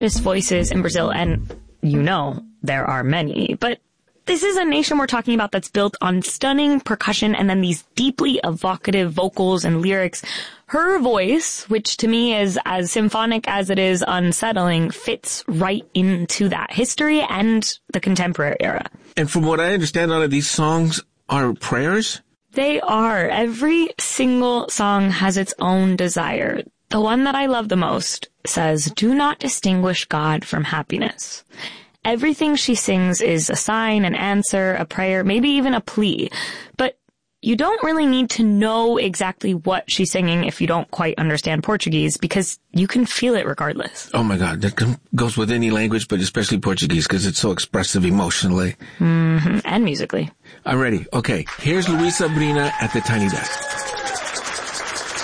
voices in Brazil, and you know there are many, but this is a nation we're talking about that's built on stunning percussion and then these deeply evocative vocals and lyrics. Her voice, which to me is as symphonic as it is unsettling, fits right into that history and the contemporary era. And from what I understand, all of these songs are prayers? They are. Every single song has its own desire. The one that I love the most says, "Do not distinguish God from happiness." Everything she sings is a sign, an answer, a prayer, maybe even a plea. But you don't really need to know exactly what she's singing if you don't quite understand Portuguese, because you can feel it regardless. Oh my God, that goes with any language, but especially Portuguese, because it's so expressive emotionally. Mm-hmm. And musically. I'm ready. Okay, here's Luis Sabrina at the Tiny Desk.